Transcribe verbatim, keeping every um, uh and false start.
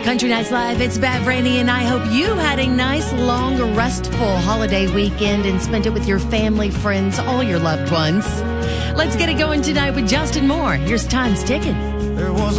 Country Nights Live, it's Bad Brandy, and I hope you had a nice, long, restful holiday weekend and spent it with your family, friends, all your loved ones. Let's get it going tonight with Justin Moore. Here's Time's Ticking. There was